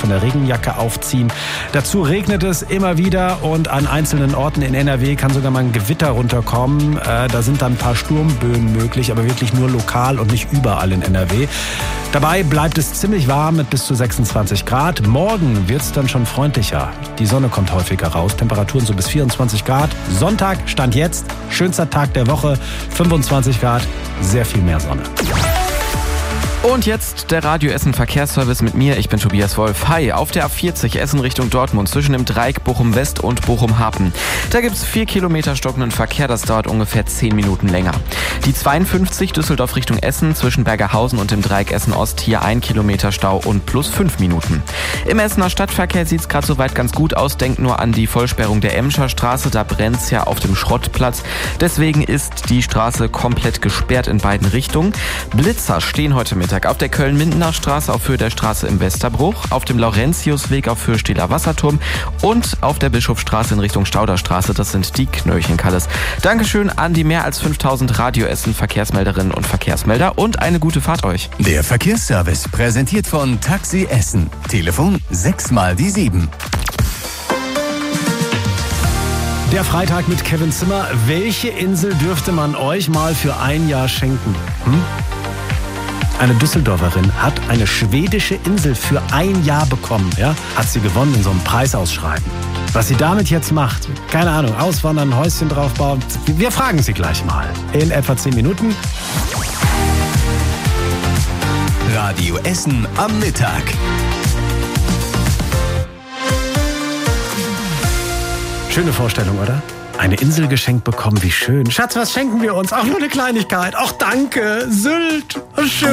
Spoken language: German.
von der Regenjacke aufziehen. Dazu regnet es immer wieder und an einzelnen Orten in NRW kann sogar mal ein Gewitter runterkommen. Da sind dann ein paar Sturmböen möglich, aber wirklich nur lokal und nicht überall in NRW. Dabei bleibt es ziemlich warm mit bis zu 26 Grad. Morgen wird es dann schon freundlicher. Die Sonne kommt häufiger raus, Temperaturen so bis 24 Grad. Sonntag, Stand jetzt, schönster Tag der Woche, 25 Grad, sehr viel mehr Sonne. Und jetzt der Radio Essen Verkehrsservice mit mir. Ich bin Tobias Wolf. Hi, auf der A40 Essen Richtung Dortmund zwischen dem Dreieck Bochum West und Bochum Hafen. Da gibt's 4 Kilometer stockenden Verkehr. Das dauert ungefähr 10 Minuten länger. Die 52 Düsseldorf Richtung Essen zwischen Bergerhausen und dem Dreieck Essen Ost. Hier 1 Kilometer Stau und plus 5 Minuten. Im Essener Stadtverkehr sieht's gerade soweit ganz gut aus. Denkt nur an die Vollsperrung der Emscher Straße. Da brennt's ja auf dem Schrottplatz. Deswegen ist die Straße komplett gesperrt in beiden Richtungen. Blitzer stehen heute Mittag auf der Köln-Mindener Straße auf Höhe der Straße im Westerbruch, auf dem Laurentiusweg auf Höhe Stehler Wasserturm und auf der Bischofsstraße in Richtung Stauderstraße. Das sind die Knöllchenkalles. Dankeschön an die mehr als 5000 Radio Essen Verkehrsmelderinnen und Verkehrsmelder und eine gute Fahrt euch. Der Verkehrsservice präsentiert von Taxi Essen. Telefon 6x7. Der Freitag mit Kevin Zimmer. Welche Insel dürfte man euch mal für ein Jahr schenken? Eine Düsseldorferin hat eine schwedische Insel für ein Jahr bekommen. Ja? Hat sie gewonnen in so einem Preisausschreiben. Was sie damit jetzt macht, keine Ahnung, auswandern, ein Häuschen draufbauen. Wir fragen sie gleich mal. In etwa 10 Minuten. Radio Essen am Mittag. Schöne Vorstellung, oder? Eine Insel geschenkt bekommen, wie schön. Schatz, was schenken wir uns? Auch nur eine Kleinigkeit. Ach, danke. Sylt. Schön.